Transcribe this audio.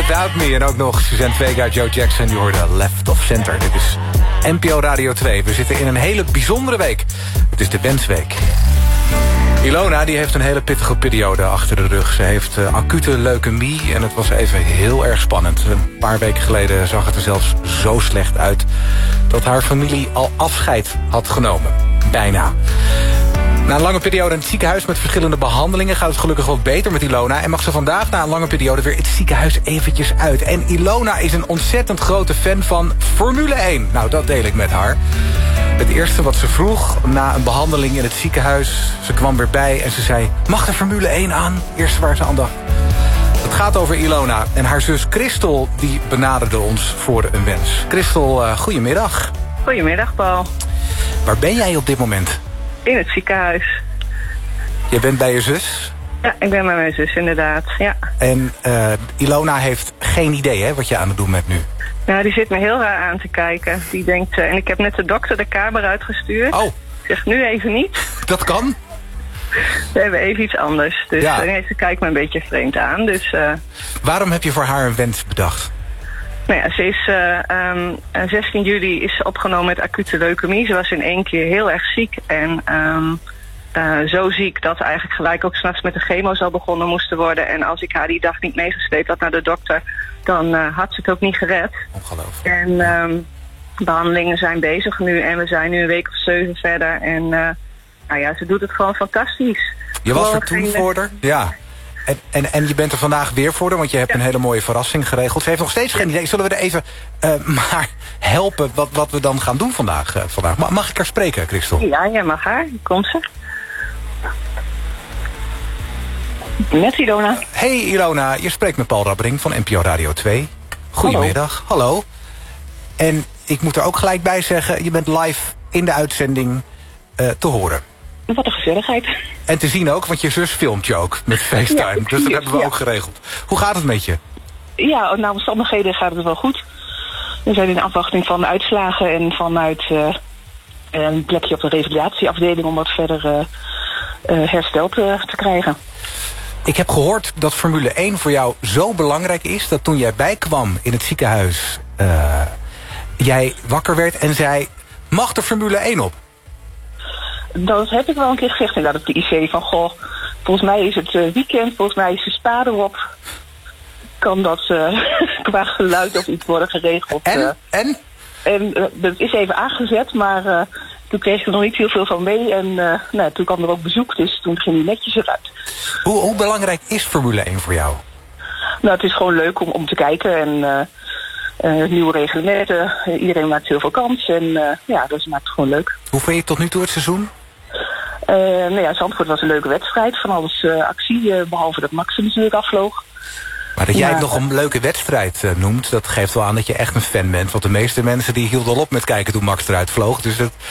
Without Me. En ook nog Suzanne Vega, Joe Jackson. Die hoorde Left of Center. Dit is NPO Radio 2. We zitten in een hele bijzondere week. Het is de Wensweek. Ilona die heeft een hele pittige periode achter de rug. Ze heeft acute leukemie en het was even heel erg spannend. Een paar weken geleden zag het er zelfs zo slecht uit dat haar familie al afscheid had genomen. Bijna. Na een lange periode in het ziekenhuis met verschillende behandelingen gaat het gelukkig wat beter met Ilona. En mag ze vandaag na een lange periode weer het ziekenhuis eventjes uit. En Ilona is een ontzettend grote fan van Formule 1. Nou, dat deel ik met haar. Het eerste wat ze vroeg na een behandeling in het ziekenhuis. Ze kwam weer bij en ze zei, mag de Formule 1 aan? Eerst waar ze aan dacht. Het gaat over Ilona. En haar zus Christel die benaderde ons voor een wens. Christel, goedemiddag. Goedemiddag, Paul. Waar ben jij op dit moment? In het ziekenhuis. Je bent bij je zus? Ja, ik ben bij mijn zus, inderdaad. Ja. En Ilona heeft geen idee hè, wat je aan het doen bent nu? Ja, die zit me heel raar aan te kijken. Die denkt, en ik heb net de dokter de kamer uitgestuurd. Oh. Ik zeg, nu even niet. Dat kan? We hebben even iets anders. Dus Ja. ze kijkt me een beetje vreemd aan. Dus, Waarom heb je voor haar een wens bedacht? nou ja, ze is 16 juli is ze opgenomen met acute leukemie. Ze was in 1 keer heel erg ziek. En zo ziek dat eigenlijk gelijk ook 's nachts met de chemo's al begonnen moesten worden. En als ik haar die dag niet meegesleept had naar de dokter, dan had ze het ook niet gered. Ongelooflijk. En behandelingen zijn bezig nu en we zijn nu een week of 7 verder. En nou ja, ze doet het gewoon fantastisch. Je was er Gewoon toen geen- voor haar? Ja. En je bent er vandaag weer voor haar, want je hebt een hele mooie verrassing geregeld. Ze heeft nog steeds geen idee. Zullen we er even maar helpen wat we dan gaan doen vandaag? Mag ik haar spreken, Christel? Ja, jij mag haar. Hier komt ze. Met Ilona. Hey Ilona, je spreekt met Paul Rabbering van NPO Radio 2. Goedemiddag. Hallo. En ik moet er ook gelijk bij zeggen, je bent live in de uitzending te horen. Wat een gezelligheid. En te zien ook, want je zus filmt je ook met FaceTime. Ja, dus dat precies, hebben we ja. ook geregeld. Hoe gaat het met je? Ja, naar omstandigheden gaat het wel goed. We zijn in afwachting van de uitslagen en vanuit een plekje op de revalidatieafdeling om wat verder herstel te krijgen. Ik heb gehoord dat Formule 1 voor jou zo belangrijk is dat toen jij bijkwam in het ziekenhuis, jij wakker werd en zei, mag de Formule 1 op? Dat heb ik wel een keer gezegd inderdaad op de IC. Van goh, volgens mij is het weekend, volgens mij is de spa erop. Kan dat qua geluid of iets worden geregeld? En dat is even aangezet, maar toen kreeg ik er nog niet heel veel van mee. En nou, toen kwam er ook bezoek, dus toen ging die netjes eruit. Hoe belangrijk is Formule 1 voor jou? Nou, het is gewoon leuk om te kijken en nieuwe reglementen. Iedereen maakt heel veel kans en ja, dat maakt het gewoon leuk. Hoe vind je tot nu toe het seizoen? Nou ja, Zandvoort was een leuke wedstrijd. Van alles actie, behalve dat Max er natuurlijk afvloog. Maar dat jij het nog een leuke wedstrijd noemt, dat geeft wel aan dat je echt een fan bent. Want de meeste mensen die hielden al op met kijken toen Max eruit vloog. Dus dat